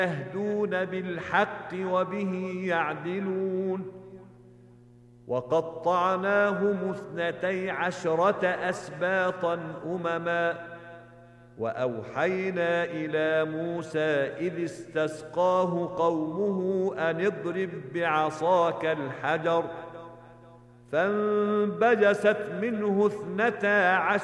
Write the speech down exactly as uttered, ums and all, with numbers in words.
يهدون بالحق وبه يعدلون. وقطعناهم اثنتي عشرة أسباطا أمما، وأوحينا إلى موسى إذ استسقاه قومه أن اضرب بعصاك الحجر، فانبجست منه اثنتا عشرة